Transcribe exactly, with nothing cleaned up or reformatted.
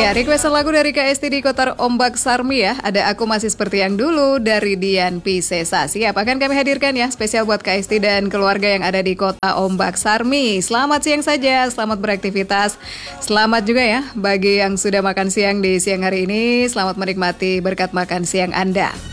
Ya, request lagu dari K S T di Kota Ombak Sarmi ya. Ada Aku Masih Seperti Yang Dulu dari Dian Piscesa. Siap, akan kami hadirkan ya spesial buat K S T dan keluarga yang ada di Kota Ombak Sarmi. Selamat siang saja, selamat beraktivitas. Selamat juga ya bagi yang sudah makan siang di siang hari ini. Selamat menikmati berkat makan siang Anda.